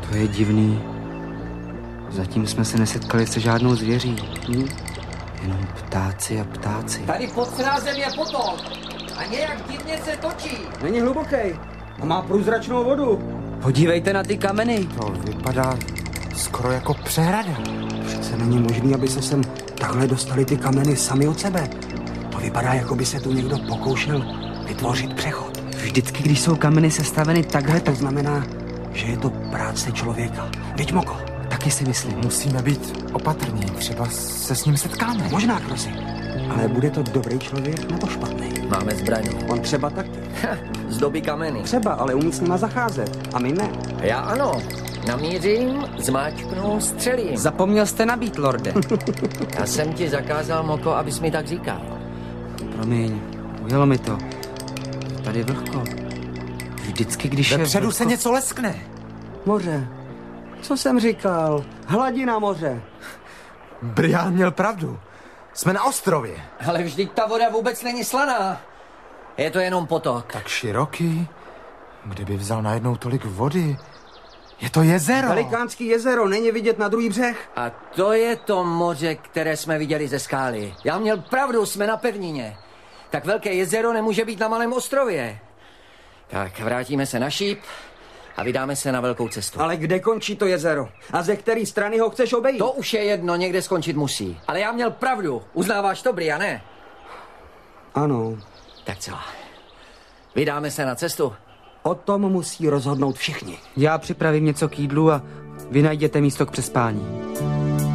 To je divný. Zatím jsme se nesetkali se žádnou zvěří. Jenom ptáci a ptáci. Tady pod srázem je potok a nějak divně se točí. Není hluboký a má průzračnou vodu. Podívejte na ty kameny. To vypadá skoro jako přehrada. Přece není možný, aby se sem takhle dostali ty kameny sami od sebe. To vypadá, jako by se tu někdo pokoušel vytvořit přechod. Vždycky, když jsou kameny sestaveny takhle, To znamená, že je to práce člověka. Viď, Moko? taky si myslím. Musíme být opatrní, třeba se s ním setkáme. Možná, Krosy. Ale bude to dobrý člověk nebo špatný? Máme zbraň. On třeba taky. Zdobí kameny. Třeba, ale umí s nima zacházet. A my ne. Já ano. Namířím, zmáčknu, střelím. Zapomněl jste nabít, lorde. Já jsem ti zakázal, Moko, abys mi tak říkal. Promiň, ujelo mi to. Je tady vlhko. Vždycky, když je Vepředu vlhko... se něco leskne. Moře. Co jsem říkal? Hladina moře. Brian měl pravdu. Jsme na ostrově. Ale vždyť ta voda vůbec není slaná. Je to jenom potok. Tak široký. Kdyby vzal najednou tolik vody. Je to jezero. Velikánský jezero, není vidět na druhý břeh. A to je to moře, které jsme viděli ze skály. Já měl pravdu, jsme na pevnině. Tak velké jezero nemůže být na malém ostrově. Tak vrátíme se na šíp a vydáme se na velkou cestu. Ale kde končí to jezero? A ze které strany ho chceš obejít? To už je jedno, někde skončit musí. Ale já měl pravdu. Uznáváš to, Briane? Ano. Tak co? Vydáme se na cestu? O tom musí rozhodnout všichni. Já připravím něco k jídlu a vy najděte místo k přespání.